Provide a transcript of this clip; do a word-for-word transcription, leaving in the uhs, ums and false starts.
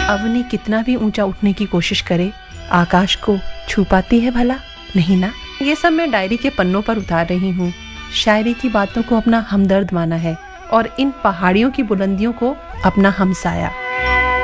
अवनी कितना भी ऊंचा उठने की कोशिश करे, आकाश को छू पाती है भला? नहीं ना। ये सब मैं डायरी के पन्नों पर उतार रही हूँ। शायरी की बातों को अपना हमदर्द माना है और इन पहाड़ियों की बुलंदियों को अपना हमसाया।